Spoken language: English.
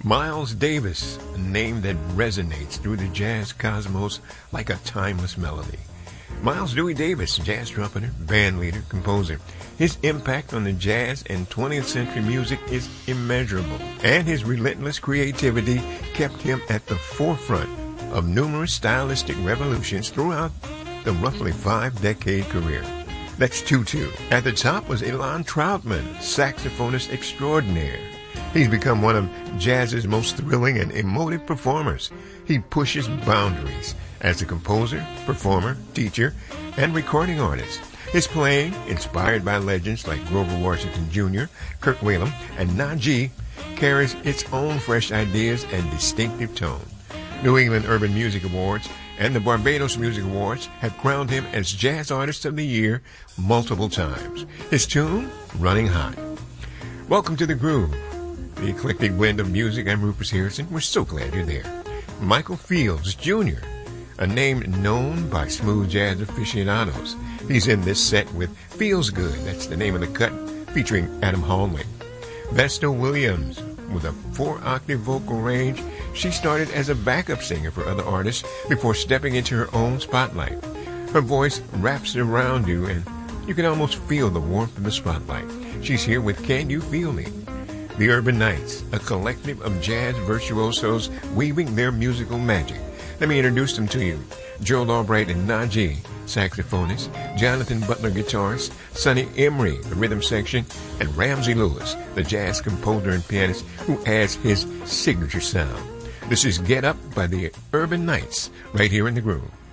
Miles Davis, a name that resonates through the jazz cosmos like a timeless melody. Miles Dewey Davis, jazz trumpeter, band leader, composer. His impact on the jazz and 20th century music is immeasurable, and his relentless creativity kept him at the forefront of numerous stylistic revolutions throughout the roughly 5-decade career. That's 2-2. At the top was Ilan Troutman, saxophonist extraordinaire. He's become one of jazz's most thrilling and emotive performers. He pushes boundaries as a composer, performer, teacher, and recording artist. His playing, inspired by legends like Grover Washington Jr., Kirk Whalum, and Najee, carries its own fresh ideas and distinctive tone. New England Urban Music Awards and the Barbados Music Awards have crowned him as Jazz Artist of the Year multiple times. His tune, Running Hot. Welcome to The Groove, the eclectic blend of music. I'm Rufus Harrison. We're so glad you're there. Michael Fields Jr., a name known by smooth jazz aficionados. He's in this set with Feels Good, that's the name of the cut, featuring Adam Hallway. Vesta Williams, with a 4-octave vocal range, she started as a backup singer for other artists before stepping into her own spotlight. Her voice wraps around you, and you can almost feel the warmth of the spotlight. She's here with Can You Feel Me? The Urban Knights, a collective of jazz virtuosos weaving their musical magic. Let me introduce them to you. Joel Albright and Najee, saxophonist, Jonathan Butler, guitarist, Sonny Emery, the rhythm section, and Ramsey Lewis, the jazz composer and pianist who adds his signature sound. This is Get Up by the Urban Knights, right here in The Groove.